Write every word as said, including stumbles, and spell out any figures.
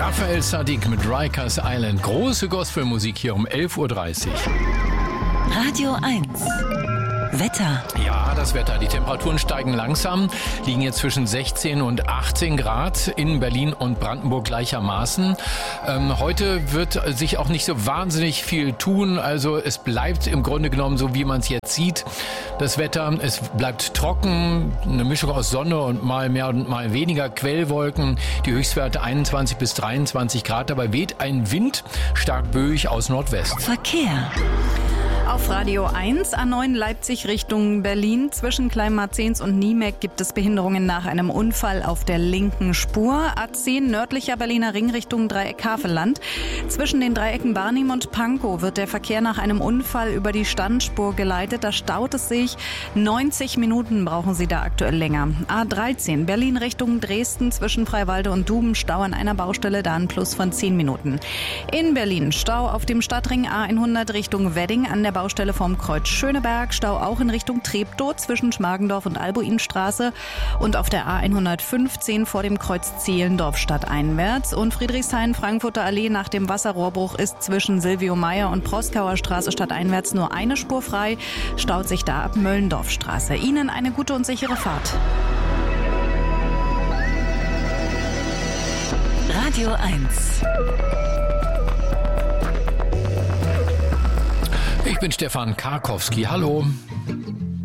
Raphael Saadiq mit Rikers Island. Große Gospelmusik hier um elf Uhr dreißig. Radio eins. Wetter. Ja, das Wetter. Die Temperaturen steigen langsam, liegen jetzt zwischen sechzehn und achtzehn Grad in Berlin und Brandenburg gleichermaßen. Ähm, heute wird sich auch nicht so wahnsinnig viel tun. Also es bleibt im Grunde genommen so, wie man es jetzt sieht. Das Wetter, es bleibt trocken, eine Mischung aus Sonne und mal mehr und mal weniger Quellwolken. Die Höchstwerte einundzwanzig bis dreiundzwanzig Grad. Dabei weht ein Wind stark böig aus Nordwest. Verkehr. Auf Radio eins, A neun Leipzig Richtung Berlin. Zwischen Kleinmarzens und Niemeck gibt es Behinderungen nach einem Unfall auf der linken Spur. A zehn nördlicher Berliner Ring Richtung Dreieck Havelland. Zwischen den Dreiecken Barnim und Pankow wird der Verkehr nach einem Unfall über die Standspur geleitet. Da staut es sich. neunzig Minuten brauchen Sie da aktuell länger. A dreizehn Berlin Richtung Dresden zwischen Freiwalde und Duben. Stau an einer Baustelle, da ein Plus von zehn Minuten. In Berlin Stau auf dem Stadtring A hundert Richtung Wedding an der Baustelle vom Kreuz Schöneberg, Stau auch in Richtung Treptow zwischen Schmargendorf und Albuinstraße und auf der A hundertfünfzehn vor dem Kreuz Zehlendorf stadteinwärts und Friedrichshain-Frankfurter Allee nach dem Wasserrohrbruch ist zwischen Silvio Meyer und Proskauer Straße stadteinwärts nur eine Spur frei, staut sich da ab Möllendorfstraße. Ihnen eine gute und sichere Fahrt. Radio eins. Ich bin Stefan Karkowski. Hallo.